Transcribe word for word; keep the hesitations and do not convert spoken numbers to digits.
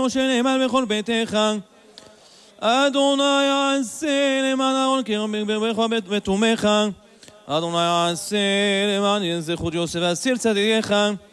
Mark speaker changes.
Speaker 1: משה נאמן בכל ביתך. אדוני יעשה למען אהרון ברך בתומך. אדוני יעשה למען זכות יוסף ואסיר צדיקיך.